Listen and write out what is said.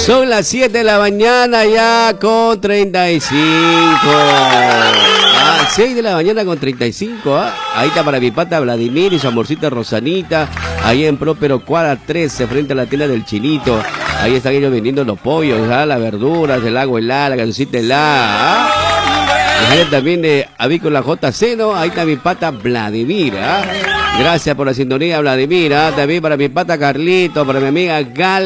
Son las 7 de la mañana ya con 35. 6 de la mañana con 35. Ahí está para mi pata Vladimir y su amorcita Rosanita. Ahí en Próspero Cuadra 13, frente a la tienda del Chinito. Ahí están ellos vendiendo los pollos, las verduras, el agua helada, la gancita helada. También de Avícola JC, ¿no? Ahí está mi pata Vladimir. Gracias por la sintonía, Vladimir. También para mi pata Carlito, para mi amiga Gal.